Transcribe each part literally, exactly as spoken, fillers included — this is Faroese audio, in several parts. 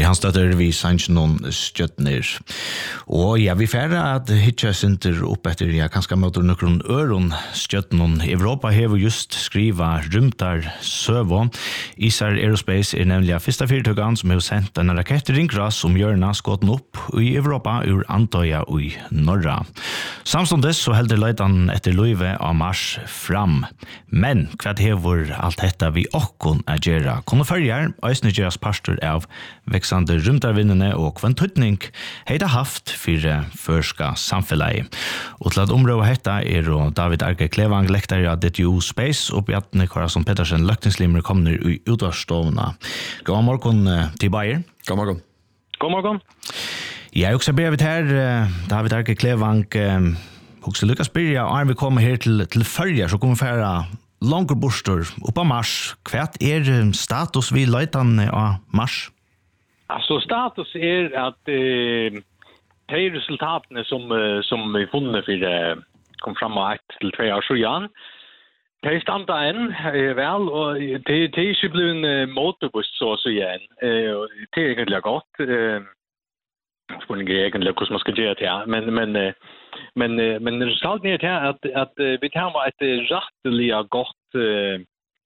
han støtter vi sannsyn noen støttner. Og ja, vi færre at hitja synder opp etter, ja, kanskje møter noen øron støttnen. Europa har just skriva rymtar søvå. Isar Aerospace er nemlig første fyrtøkene som har sendt en rakett ringras som hjørna skåten opp i Europa ur Antøya og i Norra. Samståndes så helder leitan etter Løyve av Mars fram. Men hva hever alt dette vi okkon er gjerra? Kunne følger, Øysne gjeras pastor av veksande rymtarvinnene og kvantutning heita haft for førska samfellet. Og til at området hetta er og David Arke Klevang, lektar av D T U Space, og Bjartne Karasson Pettersen, løktingslimer, kommer i utvarstovna. God morgen til Bayer. God morgen. God morgen. Jeg også ber vi her, David Arke Klevang, også lykkes byrja, og vi kommer her til, til følger, så kommer vi fære langer borster opp av Mars. Hva er status vi løytan av Mars? Altså, status er at eh, de resultatene som, som vi funnet for eh, kom fram av ett til tre år siden, de standa enn eh, vel, og det de er ikke blevet en motorbuss så å si igjen. Eh, det er egentlig godt. Eh, Spørningen er egentlig hvordan man skal gjøre det her, men, men, men, men resultatet er til at, at vi tar et rettelig godt, eh,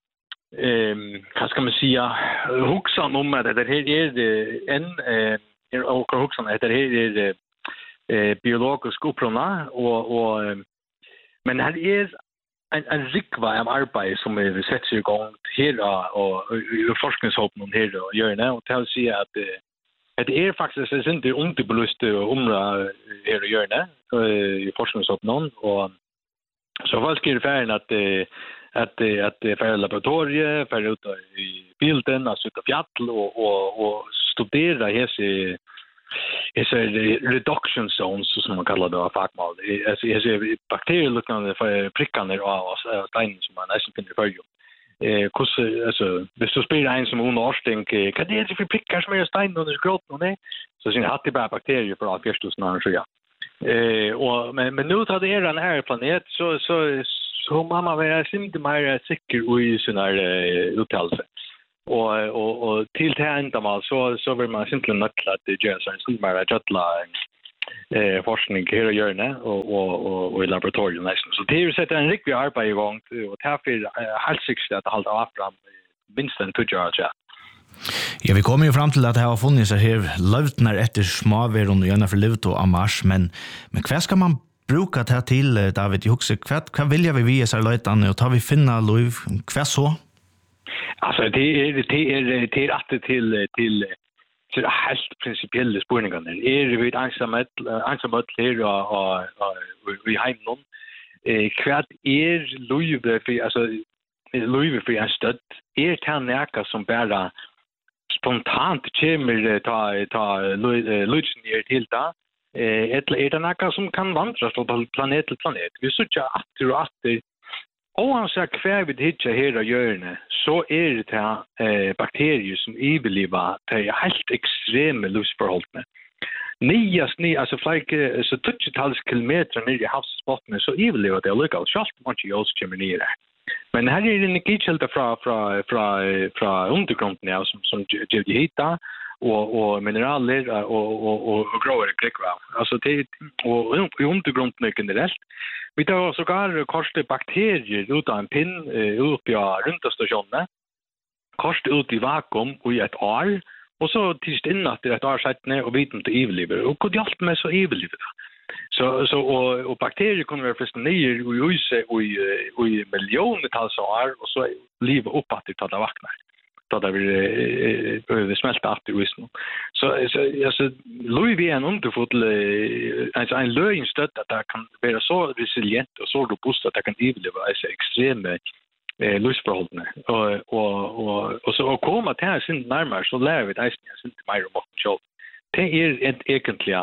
eh, hva skal man si, hoksan om at det her er en, eh, og hoksan at det her er eh, biologisk opprørende, og, og, men her er en, en rikva av arbeid som er sett seg i gang her, og, og, og forskningshåpen her og gjør det, og til å si at eh, det er faktisk det er ikke underbelyst område her å gjøre det i forskningsoppnån, og så folk er ferdig at at at det er ferdig laboratoriet, ferdig ut i bilden, altså ut av fjall, og, og, og studere hese hese reduction zones, som man kaller det av fagmål, hese bakterielukkende prikkene av steinen som man nesten finner i førjum. Eh, kus, alltså, hvis du spyr en som hun årsting, hva er det for prikker som er stein under skråten og det? Så sier hatt det bare bakterier for alt fyrstusen år, så ja. Eh, og, men, men nå tar det er en her planet, så, så, så må man være simpelthen mer sikker i sin her uh, uttalelse. Og, og, og til det enda mal, så, så vil man simpelthen nødt til at det gjør seg en mer gjøtla eh, forskning her å gjøre det, og, og, og, og i laboratoriet nesten. Så det er jo sett en riktig arbeid i gang, og det er for uh, helt sikkert at det holder av fram minst en tøtje år siden. Ja, vi kommer jo fram til at det har funnet seg her løvtner etter smaveron og gjerne for livet av Mars, men, men hva skal man bruke det til, David Jukse? Hva, hva vil jeg vi vise seg løvtene, og tar vi finne løv? Hva så? Altså, det er, det er, det er at til, til så er helt prinsipielle spørningene. Er vi ensamhet her og i heimen? Hva er løyve for, altså, løyve for en støtt? Er det noe som bare spontant kommer ta, ta løysen er til da? Eller er det noe som kan vandres fra planet til planet? Vi synes ikke atter og atter. Oansett hva vi hittar her og gjørende, så er det eh, bakterier som iveliver til helt ekstreme luftsforholdene. Nias, ni, altså flere, så tutsjetals kilometer ned i havsbottene, så iveliver det allikevel, selv om man ikke gjør kommer ned her. Men her er energikjelder fra, fra, fra, fra undergrunden ja, som, som gjør de hittar, og, og mineraler og, og, og, og gråere klikkvav. Altså det, og i undergrunden generelt. Vi tar også gar korste bakterier ut av en pinn uh, ut i rundestasjonene, korste ut i vakuum i et år, og så tilst inn at det er et år settene og viten til iveliver. Og hva hjelper med så iveliver da? Så, så, og, og bakterier kunne være først nye i huset og i, i millionertals år, og så livet opp at de tar det vakner. Da det vil uh, smelte at i huset. Så, så altså, Louis er en underfot altså en løgnstøtt at det kan være så resilient og så robust at det kan ivelive altså ekstreme eh, lystforholdene. Og, og, og, og så å komme til her sin nærmere, så lærer vi det eisen sin mer om åkken selv. Det er egentlig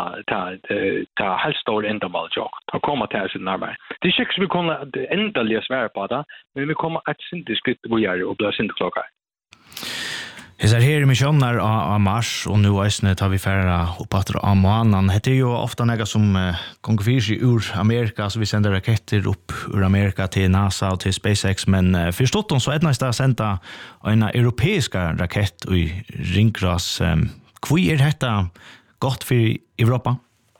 ta helst stor endamål jobb. Å komme til her sin nærmere. Det er ikke så vi kommer endelig svære på det, men vi kommer et sindig skritt hvor jeg er og blir sindig klokker. Jeg ser her i misjoner av Mars, og nå tar vi færre oppatter av månen. Det er jo ofte noe som konger fyrs ur Amerika, så vi sender raketter opp ur Amerika til NASA og til SpaceX, men forstått om så er det næste å sende en europeisk rakett i ringras. Hvor er dette godt for Europa?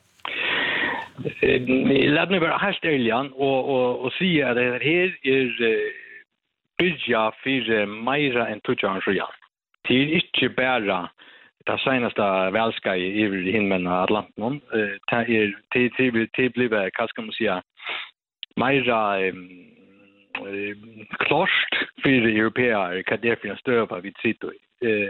Lad mig være helt ærlig og, og, og sige, at det her er bygget for mer enn tjueåtte år siden. Det er ikke bare det seneste velskei i himmelen av Atlanten. Det er til, til, til blivet, hva skal man si, mer klart for europeer hva det er for en støv vi sitter i.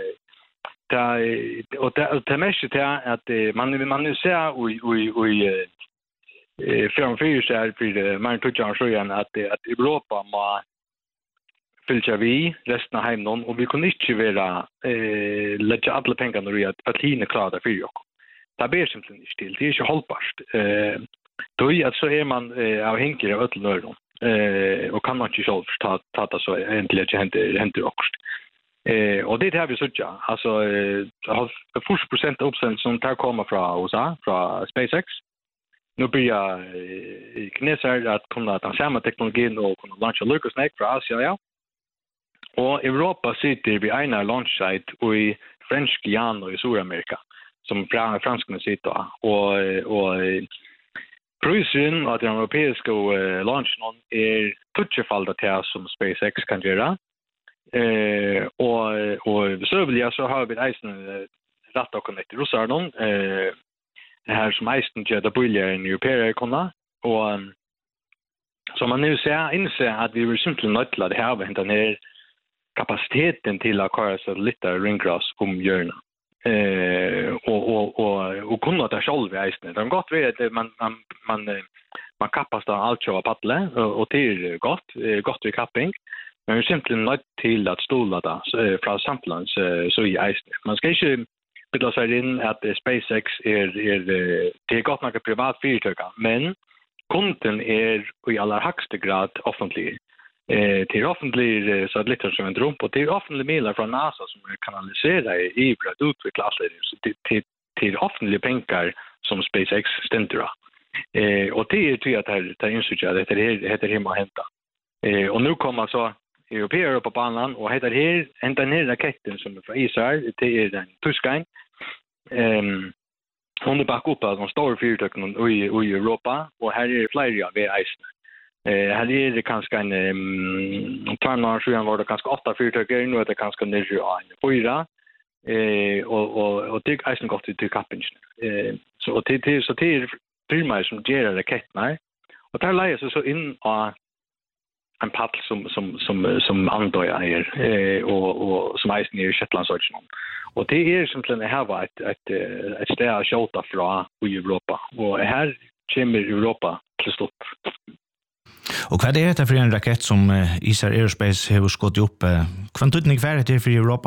Det, og det, det meste til at man, man ser i framför sig för man touchar så igen att att Europa må fylla vi resten av hemmen och vi kan inte vara eh lägga alla pengarna i att att hinna klara för ju. Det blir simpelt inte till. Det är ju hållbart. Eh då är så är man av hinkar av öllnörden. Eh och kan man inte själv ta ta det så egentligen händer händer också. Eh och det har vi sådja. Alltså har fyrtio procent uppsänd som tar komma från U S A, från SpaceX. Nu blir jag i kineser att kunna ta samma teknologin och kunna launcha Lucas Snake för Asien, ja. Och Europa sitter vid en launch site i French Guiana i Sydamerika som franskarna sitter och och prisen av den europeiska launchen är tutchefalda till som SpaceX kan göra. Eh och och så vill jag så har vi isen rätt och connect russarna eh här som eisen gör det buljar i Europa kunna och så man nu ser inser att vi vill simpelt nöjt att ha den här kapaciteten till att köra så lite ringgrass om hjörna. Eh och och och och kunna ta själv i eisen. Det är gott vet att man man man man kappas då allt så paddla och det är gott gott i kapping. Men vi simpelt nöjt till att stola där från samtlands så i eisen. Man ska inte Bitte säger in att SpaceX är är det är gott några privat företag men kunden är i allra högsta grad offentlig. Eh till offentlig satelliter som en dröm på till offentliga medel från NASA som kanaliserar i för att utveckla så till till offentliga pengar som SpaceX ständer. Eh och det är ju att det är insugger det det heter hemma hämta. Eh och nu kommer så Europeer på banan och heter här ända ner raketten som är från Israel det är den tyskan ehm hon är back upp av de stora fyrtöken i i Europa och här är flera av isen. Eh här är det kanske en um, tränar så var det kanske åtta fyrtöken nu är det kanske ner en fyra eh och och och det isen gått till kappen. Eh så det det så det är primärt som ger raketterna och där lägger sig så in och en paddel som som som som andoja är eh och och som isen i Shetlandsöarna. Och det är egentligen här var ett ett ett ställe att skjuta från i Europa och här kommer Europa till stopp. Och vad är det för en raket som Isar Aerospace har skott upp? Kvantutning för det för Europa?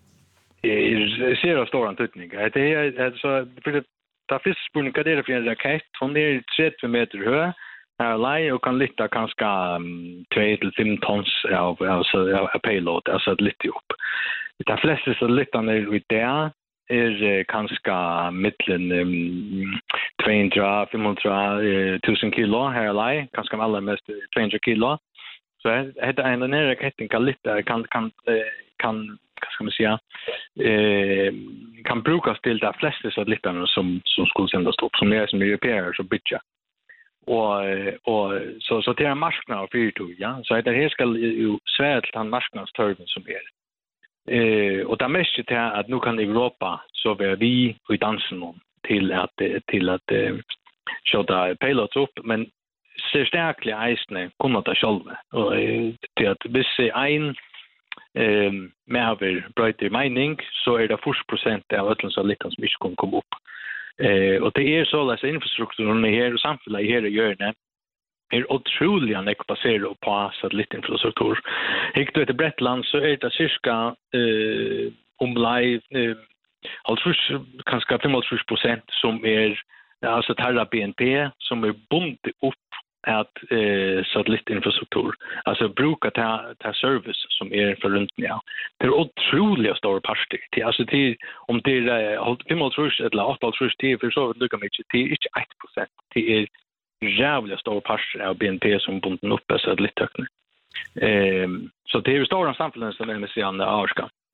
Det ser jag stor antutning. Det är alltså för det där finns spurning vad det är för en raket. Hon är trettio meter hög. Här lej och kan lyfta kanske två till fem tons av alltså av payload alltså lite upp. Det flesta så lite när vi där är kanske mitten um, tvåhundra till femhundra tusen kilo här lej kanske alla mest tvåhundra kilo. Så det är en den raketten kan lite kan kan kan vad ska man säga eh kan brukas till det flesta så lite som som skulle sändas upp som är som europeer så bitcha. Och och så så det är marknad för ju ja så det här ska ju svärt han marknadstörven som är eh och det mest till att nu kan Europa så vi vi i dansen till att till att köra pilots upp men så starkliga isne kommer att själva och till att vissa en ehm med brighter mining så är det fyrtio procent av allt som lyckas som inte kommer upp. Eh och det är så att infrastrukturen här och samhället här gör det är otroligt att basera på satellitinfrastruktur. Hikt det Bretland så är det cirka eh om live alltså kanske femtio procent som är alltså tarra B N P som är bundet upp att eh satellitinfrastruktur alltså bruka ta ta service som är för runt ja det är otroligt stora parter till alltså till om det är hållt femtio eller åtta till för så lukar mycket till inte ett procent det är jävla stora parter av B N P som bunden upp så lite högt. Ehm så det är ju stora samhällen som är med sig andra årska.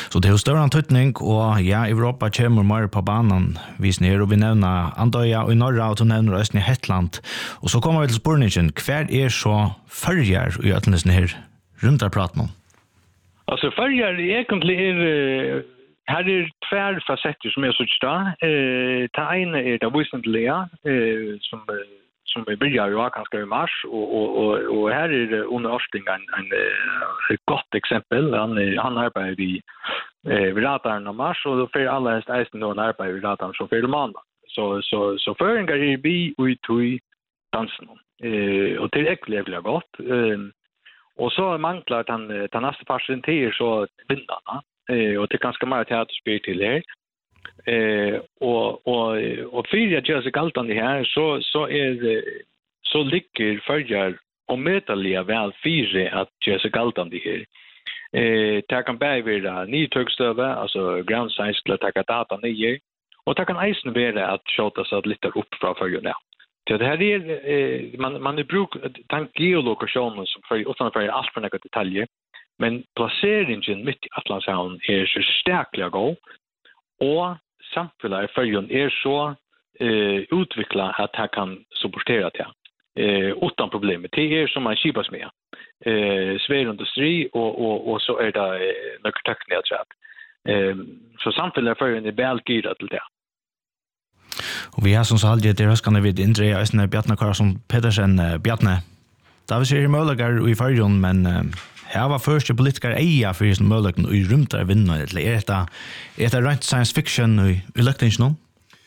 Så det er jo større antydning, og ja, Europa kommer mer på banan, vis ner, og vi nevner Andøya og i Norra, og du nevner Østen i Hetland. Og så kommer vi til spørningen, hver er så førjer i øtlenesen her rundt der praten om? Altså, førjer egentlig er, her er tvær fasetter som er så større. Det ene er det visentlige, som som vi börjar ju ganska i mars och och och och här är det under Örsting en, en, en ett gott exempel. Han han arbetar i eh vid radarn i mars och då för alla häst eisen då arbetar vid radarn som för måndag. Så så så föringar är vi ut i dansen. Eh och det är äckligt gott. Eh och så manglar han den nästa passen till så vindarna. Eh och det är ganska mycket teaterspel till här. Eh och och och för jag gör så kallt det här så så är det så ligger förjar och metalia väl fyra att göra så kallt det här. Eh ta kan bära vara ny tögstöva alltså ground size skulle ta data nio och ta kan isen vara att skjuta så att lite upp från förjarna. Så det här är eh, man man är bruk tankgeolokationen som för utan för allt för några detaljer men placeringen mitt i Atlantshavn är så starkt god och samfunnet i Färjön är så eh, utvecklat att han kan supportera det eh, utan problem. Det är som man kipas med. Eh, svärindustri och, och, och så är det eh, något tekniskt tror jag. Eh, så samfunnet i Färjön är välgirat till det. Och vi har som sagt det röskande vid Indre Östne Bjarne Karlsson Pedersen Bjarne. Det har vi ser möjligar i Färjön men här var första politiker eia för sin möjligheten och i runt där vinna eller är det är det rent science fiction i elektron nu?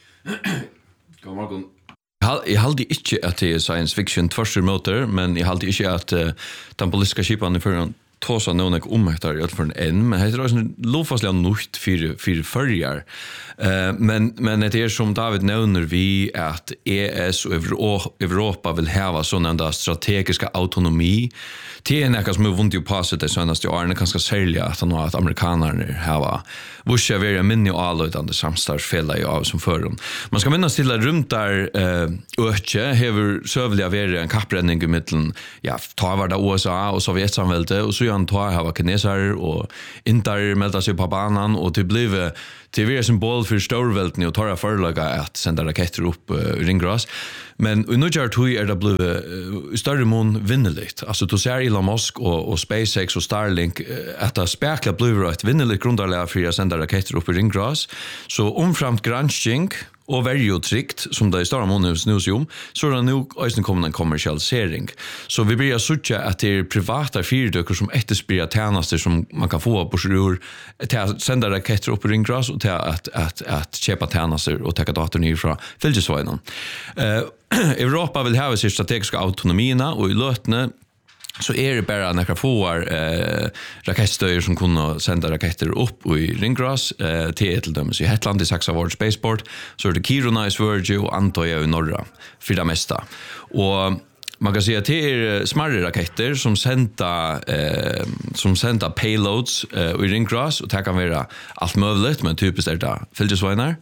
God morgon. Jag hade inte att det är science fiction tvärs motor men jag hade inte att uh, den politiska skipan i förrän tåsa någon ek omhektar i för en men det är också lovfastliga nucht för för förjar. Uh, men men det är som David nämner vi att E S och Europa vill ha sån enda strategiska autonomi. Det är något som är vunnit ju på sig det senaste åren ganska särskilt att nå att amerikanerna har vuxit vara minne och allutande samstarfsfälla i av som förum. Man ska minnas till att runt där eh öche har sövliga vara en kappränning i mitten ja ta var det U S A och Sovjetsamväldet och så han tar har kineser och inter melda sig på banan och det blev till vi är symbol för storvälten och tar förlaga att sända raketter upp uh, ringgras. Men i New York är det blivit uh, större mån vinnerligt. Alltså du ser Elon Musk och, och SpaceX och Starlink uh, att det spekla blir ett vinnerligt grundarläge för att sända raketter upp i ringgras. Så omframt granskning och väldigt tryckt som det är stora mån snus om så är det nu också kommer en kommersialisering. Så vi börjar söka att det är privata företag som efterspeglar tjänster som man kan få på sjur till att sända raketter upp i ringgras och till att att att köpa tjänster och ta dator ner från fältsvägen. Eh Europa vill ha sin strategiska autonomina och i lötne så är det bara några få eh, rakettstöjer som kunde sända raketter upp i ringgras eh, till till dem i Hetland i Saxa World Spaceport så är det Kiruna i Sverige och Andøya i norra för det mesta. Och man kan säga att det är smarre raketter som sända eh, som sända payloads eh, i ringgras och det kan vara allt möjligt men typiskt är det fältsvägnar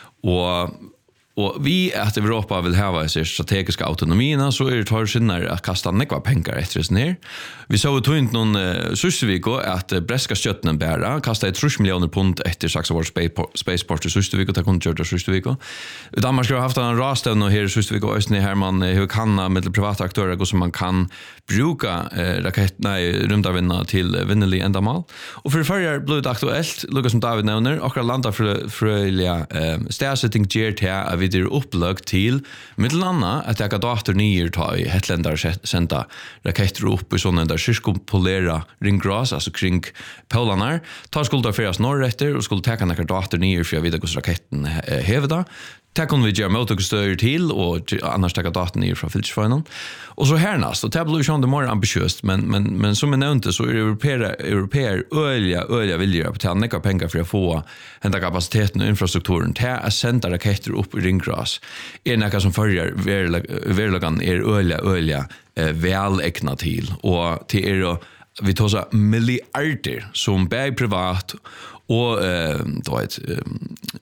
och Och vi att Europa vill ha sig strategiska autonomierna så är det tar sinnar att kasta nekva pengar efter oss ner. Vi såg ju inte någon uh, Sysviko att uh, Breska stötten bära kasta ett tre miljoner pund efter Saxa World Spaceport i Sysviko ta kunde köra Sysviko. Danmark har haft en rasten och här i Sysviko östne här man hur kan med privata aktörer gå som man kan bruka uh, raket nej rymdarvinna till vinnelig ändamål. Och för förr blev det aktuellt Lucas som David nämner och landa för fröliga uh, stärsetting G T A vi det upplög till mittelanna att jag dator nio ta i Hetländar sända raketter upp i såna där cirkumpolera ringgras alltså kring polarna tar skulda föras norrötter och skulle ta några dator nio för jag vet hur raketten hävda. Det kan vi göra motorstöjer till och annars ta datorn ner från fältsvägen. Och så härnast och det blir ju ändå mer ambitiöst men men men som jag nämnde så är europeer europeer öliga öliga vilja på att näka pengar för att få hända kapaciteten och infrastrukturen till att sända raketter upp i ringgras. Är något som följer verkligen är öliga öliga väl äkna till och till är vi tar så miljarder som bär privat och eh då ett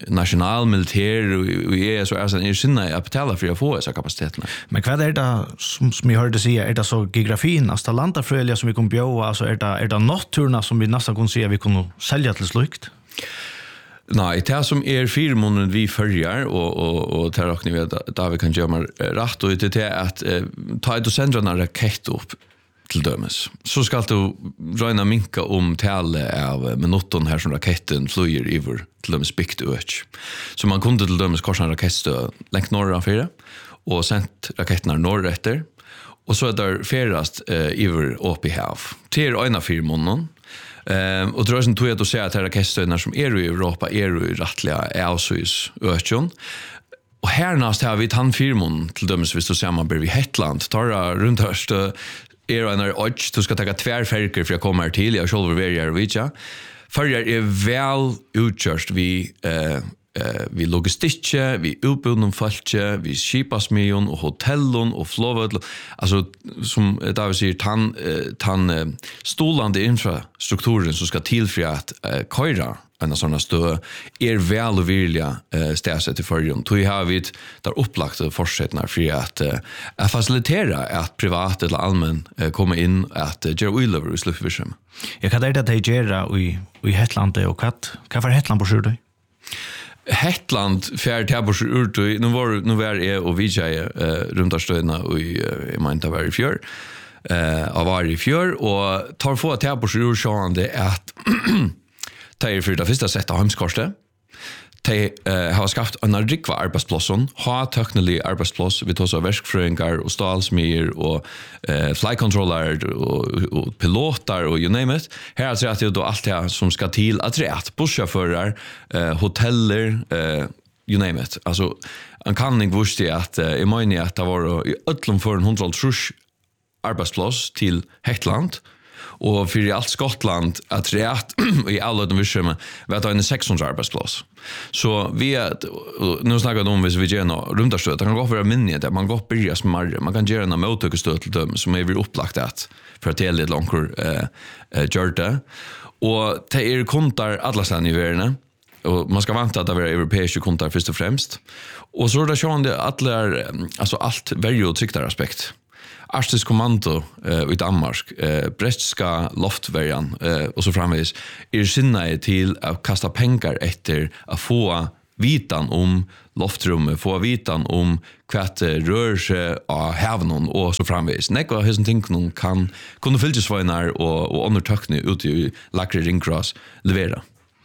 national militär och är så alltså är sinna att betala för att få dessa kapaciteterna. Men vad är det som, som jag hörde säga, är det så geografin, alltså landafröliga som vi kommer bjöa, alltså är det, är det naturna som vi nästan kan säga vi kan sälja till slukt? Nej, det som är fyra månader vi följer och och och tar och ni vet där vi kan göra rätt och det är att eh, ta ett och sända en raket upp till dömes. Så ska du räna minka om tale av minuton här som raketen flyger över till dömes byggt öch. Så man kunde till dömes korsa en raketstö längt norra fyra och sänt raketerna norrötter och så är där färast eh, över upp i hav. Till ena fyra månader. Ehm och tror jag att du säger att raketstöna som är i Europa är i rättliga Aussis öchon. Och härnast har vi tandfirmon till dömes visst så ser man bredvid Hetland tar runt hörste är en odds du ska ta tvärfärker för att komma till jag själv vill göra vita. För jag är väl utjust vi eh Uh, vi logistikje, vi utbildning falske, vi skipasmion och hotellon och flowet. Alltså som David säger tan tan uh, stolande infrastrukturen som ska tillfria att uh, köra en sån stö är väl och vilja uh, stäsa till förjon. Då har vi där upplagt fortsättningar för att uh, facilitera att privat eller allmän uh, kommer in att uh, göra över i slutvision. Jag kan det att göra i i Hetland och katt. Kan för Hetland på sjön. Hetland fjärde tabors ut nu var nu var är och vi säger eh runt stöna och i inte var i fjör eh av var i fjör och tar få tabors ur sjönde att ta er för det första sätta hemskoste te uh, har skaffat en rikva arbetsplatsen, har teknisk arbetsplats, vi tar så verkfröingar och stalsmyr och uh, flycontroller och, och piloter och you name it. Här alltså att det då allt det som ska till att rätt busschaufförer, uh, hoteller, uh, you name it. Alltså en kanning visste att uh, i meningen att det var i öllum för en hundra trus arbetsplats till Hetland. Och för i allt Skottland att rätt i alla de visserna vi har en sexhundra arbetsplats. Så vi är nu snackar de om vis vi gör nå rundarstöd. Det kan gå för en minne där man går börja smarre. Man kan göra en mottagsstöd till dem som är vi upplagt att för att det är lite långt eh görta. Och det är kontar alla stan i världen. Och man ska vänta att det är europeiska kontar först och främst. Och så är det sjön det alla alltså allt väldigt utsiktare aspekt. Arktisk kommando uh, i Danmark, uh, Brestska loftvärjan uh, och så framvis är sinna till att kasta pengar efter att få vitan om loftrummet, få vitan om kvart rör sig av hävnon och så framvis. Nekva hesen ting kan kunna fylltesvagnar och, och undertökning ute i Lackre Ringcross levera.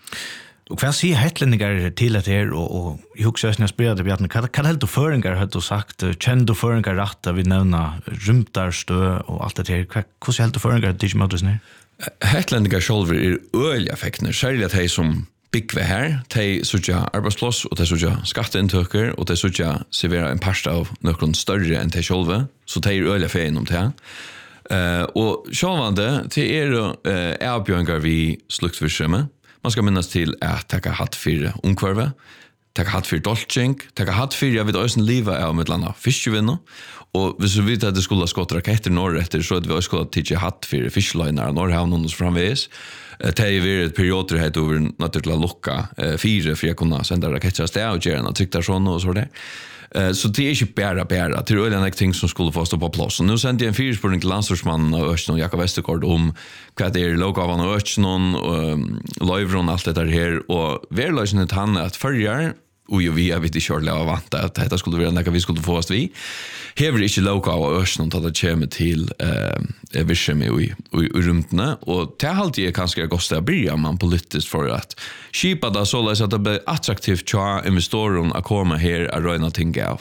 Och vad säger hetlänningar till att här och och i huxösna spelade Bjarne kan kan helt och föringar har du sagt kände föringar rätt att vi nämna rymtarstö och allt det här hur så helt och föringar det ju modus ner hetlänningar själva är öliga effekter särskilt att som big vi här te såja arbetsplats och det såja skatteintäkter och det såja servera en pasta av någon större än te själva så det är öliga fein om det eh och självande det är eh erbjudningar vi sluktförsömme. Man ska minnas till att ta hatt för ungkvarve, ta hatt för dolchink, ta hatt för jag vet ösen leva av med landa fiskvinna och hvis vi vet att det skulle skotta raketer norr efter så att vi skulle teacha hatt för fishliner norrhavn och framvis. Det är ju ett perioder här över naturligt lucka fyra för jag kunna sända raketer stä och göra tryckta såna och så där. Uh, så det är inte bara bara det är en ting som skulle få stå på plats. Och nu sände jag en fyrspårning till landslagsmannen av Östnon, Jakob Westergaard, om vad det är lokavan av Östnon och Löjvron och allt det där här. Och verlösningen han att följa och vi har inte kört av vant att detta skulle vara något vi skulle få oss vi. Hever inte lokav av Östnon att det kommer till uh, virsem i, i, i rumtene. Och det är alltid kanske gott att börja man politiskt för att skipa det så att det blir attraktivt för investorer att komma här och röna ting av.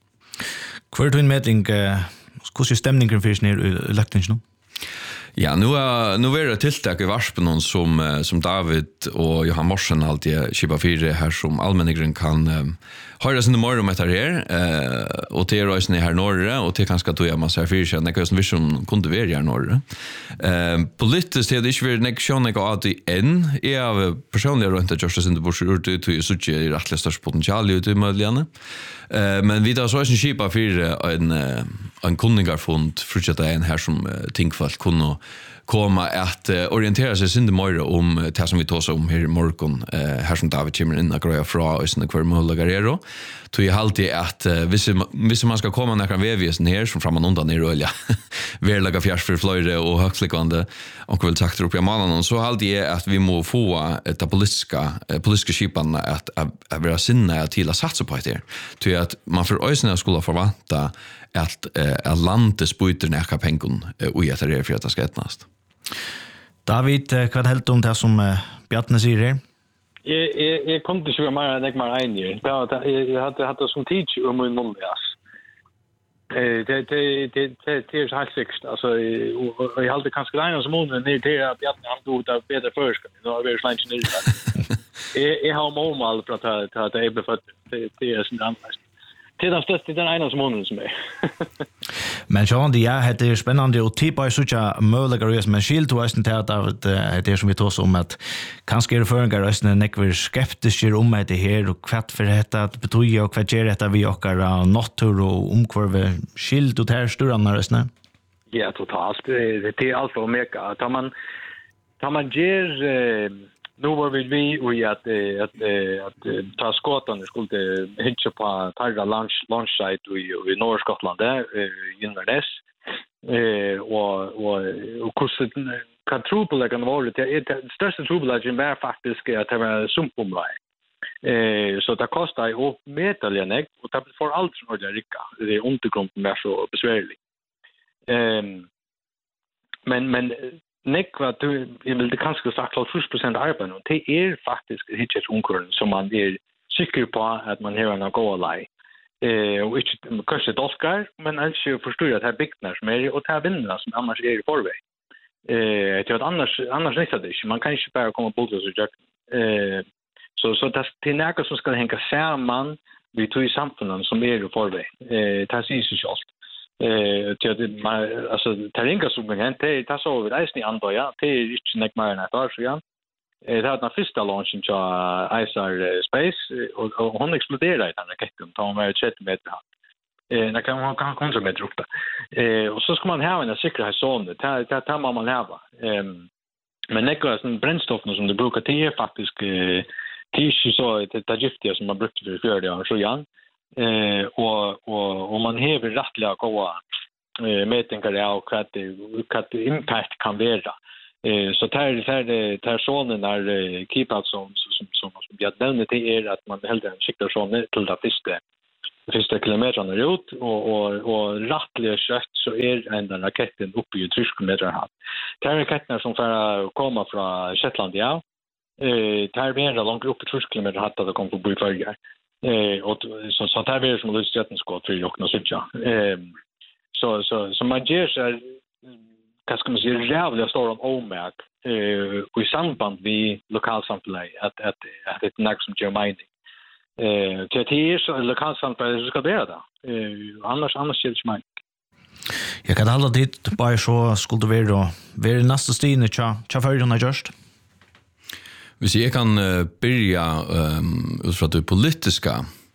Hur din mening hur är stämningen för ner i Laktingen? Ja, nu är nu är det tilltag i Varspen som som David och Johan Morsen alltid skipa fyra här som allmänheten kan höra sin morgon med det här eh och till rösten här norra och till kanske då jag måste för sig när jag som vision kunde vara här norra. Eh politiskt är det inte för nation jag att en är av personliga runt just in the bush ut till så ju rätt störst potential ut i möjligheten. Eh men vi tar så en skipa för en en kunningarfond för att det är en här som tinkfall kunna komma att uh, orientera sig synd mer om uh, det som vi tar om här i morgon uh, här som David kommer in och grejer fra och såna kvar möjliga grejer tror jag alltid att uh, hvis, hvis man ska komma några vevisen här som framan undan i rölja verliga fjärs för flöjde och högtliggande och vill takta upp i mannen så alltid är att vi må få ett politiska uh, politiska skipan att att vara sinna till att satsa på det tror jag att man för ösna skulle förvänta att uh, att landet sputer näka pengon och uh, att det är för att det ska ätnast. David, vad helt om det som uh, Bjarne säger här? Jag jag jag kom till så mer än jag mer en år. Det jag hade hade som teach om min måndags. Eh det det det det är helt fixt. Alltså jag hade kanske längre som månaden ner till att Bjarne han tog det bättre först. Nu har vi slänt ner det. Jag jag har mål för att att det är befött det är sånt annat. Det är den största den ena som månaden som är. Men Jean, det är det är spännande och typ är så att möjliga röst men skilt och östen till att det är som vi tar om att kanske är förringar östen nekver skeptiska om det här och kvart för detta att betyda och kvart ger detta vi och natur och omkvarve skilt och här stora rösten. Ja, totalt. Det är allt för mycket. Tar man tar man ger nu var vi vi och att att att ta skottarna skulle hitcha på targa lunch lunch site i i norra Skottland där i Inverness eh och och och kostet kan trubbel kan vara det det största trubbel är ju faktiskt att det är sumpomvaj eh så det kostar ju metaljenek och det får allt som det rycka det är undergrunden är så besvärligt ehm men men Nick vad du vill det kanske sagt att tjugo procent arbete och det är faktiskt hittat onkurren som man är säker på att man har en gå alai. Eh och inte kanske doskar men alltså förstår att det här byggnader som är och det här vinnerna som annars är i förväg. Eh det är annars annars inte det man kan inte bara komma på det så jag eh så så det är något som ska hänga samman vi tog i samfundet som är i förväg. Eh det ser ju så eh till det alltså terrenga som men det det så vi resten i andra ja det är inte näck mer än ett år så ja det hade den första launchen till I S R Space och hon exploderade i den raketten tar med tjugo meter eh när kan man kan kontrollera med upp eh och så ska man ha en säkerhetszon det det tar man ha eh men näcka sån brännstoff som det brukar det är faktiskt det är så det är giftigt som man brukar för det så ja eh och och om man häver rättliga goda eh mätningar av vad det vad det impact kan vara eh så tar det där tar sånen där keep som som som som vi hade nämnt det är att man helt enkelt skickar sån till det första första kilometrarna ut och och och rättliga kött så är ända raketten uppe i trettio kilometer här det är raketter som för komma från Shetland ja eh tar vi en lång upp i trettio kilometer hade det kom på biföljar eh och så så där är det som lustigt skott för och något sånt ja eh så så så man ger så vad ska man säga jävla stor om omärk eh i samband med lokalsamhället att att att det nästa som gör mining eh till det är så lokalsamhället ska det där eh annars annars är det inte jag kan hålla dit bara så skulle det vara vara nästa stine tja tja för den just Hvis jeg kan uh, börja um, ut fra det politiska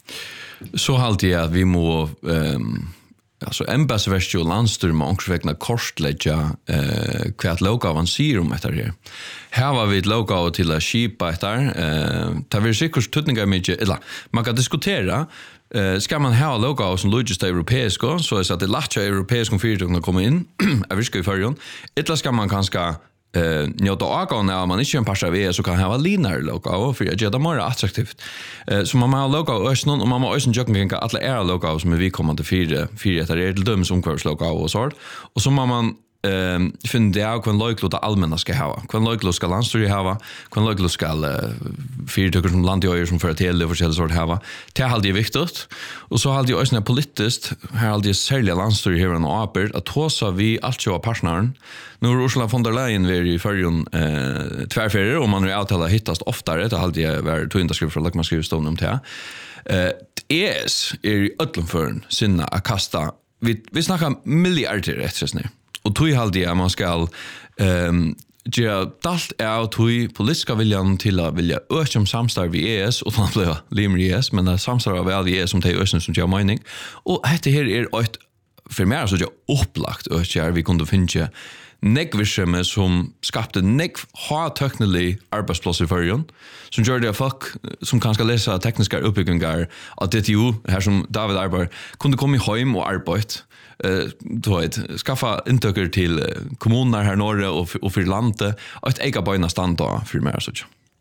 så halte jeg at vi må um, altså embassverst og landstyr må omkring kortlegge uh, hva at lovgaven sier om etter her. Her var vi et lovgave til å skipa etter. Uh, det vil sikkert tøtninger mye, eller man kan diskutera Uh, ska man ha logo som logist europeiska så är så att det lätt att europeiska fyrtåg komma in jag vill ska i förjon eller ska man kanske eh njöta av när man inte en passa V så kan ha linar logo för att göra det mer attraktivt eh så man har logo ösnon och man har ösn jocken kan alla är logo som vi kommer till fyra fyra etter är det dum som kurs logo och så och så man eh finner det av kvar logo det allmänna ska ha kvar logo ska landstyr ha kvar logo ska fyra tycker som landjöjer som för att hela för sort ha det är alltid viktigt och så alltid ösna politiskt här alltid sälja landstyr här en apert att hosa vi allt ju partnern nu Ursula von der Leyen är i förjon eh tvärfärger och man är avtala hittast oftare det alltid var två skriv för lag man skriver stone om det eh är är i öllumförn sinna att kasta vi vi snackar miljarder rätt så snä och tog halde att man ska ehm ja dalt är tog politiska viljan till att vilja öka om samstarv vi E S och man blir limmer E S men samstarv av väl E S som till ösnen som gör mining och det här är ett för mig så jag upplagt och jag vi kunde finna negvirksomhet som skapte negv ha-tøknelig arbeidsplass i førjen, som gjør det at folk som kan skal lese tekniske oppbyggingar av D T U, her som David arbeider, kunne komme hjem og arbeid, uh, du vet, skaffa inntøkker til kommuner her norre og, og for landet, og et eget bøyne stand da, for mer sånn.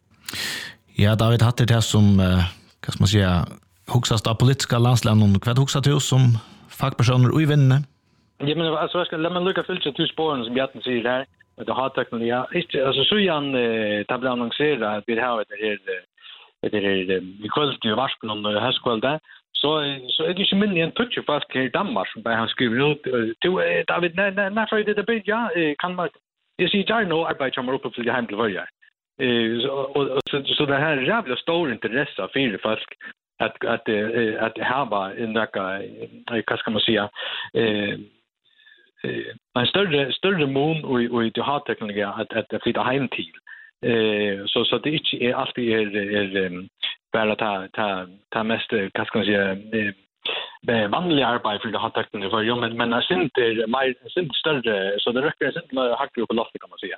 Ja, David, hatt det her som, uh, hva skal man si, hoksast av politiska landsländer, vad hoksat du som fagpersoner och i vinnene? Ja, men alltså jag ska lämna lucka fyllt till spåren som Bjarten säger här. Det har teknologi. Alltså så igen eh tabla annonsera att vi har det här det är vi kallar det varsken om det här skvälda. Så så är det ju min en touch fast i Danmark som bara han skriver ut till David när när så det det ja kan man jag ser jag nog arbete som uppe till hem till varje. Eh och så det här jävla stor intresse för folk att att att ha en där vad ska man säga eh en större större mån och och det har teknologi att att flytta hem till eh så så det är inte alltid är är bara ta ta ta mest vad ska man säga det vanliga arbete för det har teknologi för jo men men är inte mer inte större så det räcker inte med hackar upp loftet kan man säga.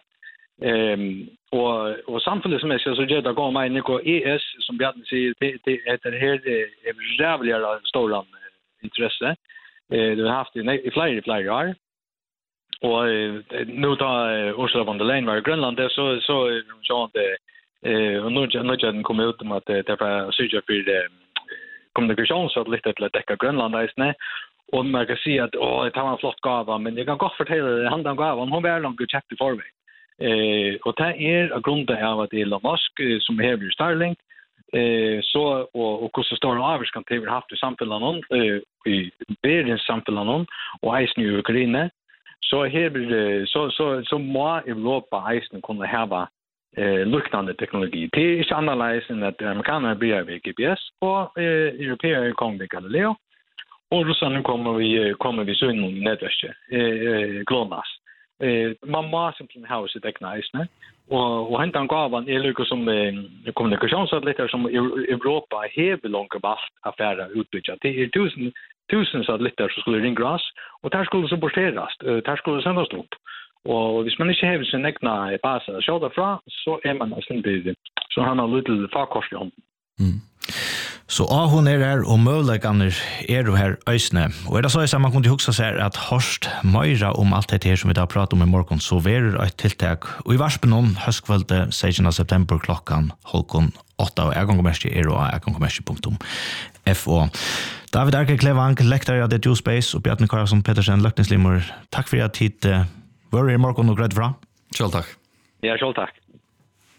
Ehm och och samtidigt som jag så gör det går mig Nico E S som Bjarne säger det det heter här är jävla stora intresse. Eh det har haft i flera flera år. Och nu då Ursula von der Leyen var i Grönland så så så det eh och nu nu den kom ut om att det var sjuka för det kommunikation så lite till att täcka Grönland är snä och man kan se att åh det var en flott gåva men jag kan gott fortälla det handlar om gåvan hon var långt checkt i förväg. Eh och det är av grunden av att Elon Musk som har Starlink eh så och och hur så står avs kan det ha haft i samfällan någon i världens samfällan någon och i nu Ukraina så här så så så må Europa isen kunna ha eh luktande teknologi det är inte annorlunda än att amerikanerna blir av G P S och eh européer kommer med Galileo och ryssarna kommer vi kommer vi så in i nätverket eh GLONASS eh man måste simpelthen ha så det nice ne och och han gav en elycka som kommunikationssatelliter som Europa har långt valt affärer utbyggt det är tusen tusen satelliter som skulle ringa oss och där skulle så borteras där skulle sändas upp och hvis man inte har sin egna bas att köra från så är man nästan det så han har lite farkorsjon. Mm. Så ah, hon är här och möjligheten är du här ösne. Och är det så att man kunde huxa sig att hörst mera om allt det här som vi har pratat om i morgon så är det ett tilltag. Och i varspen om höstkvälde sextonde september klockan halvkon åtta och jag går mest i er och jag går mest i punktum F O. David Arke Klevank, lektor av D T U Space och Bjarne Karlsson Pettersen, lökningslimmer. Tack för att tid var i morgon och grädd fra. Själv tack. Ja, själv tack.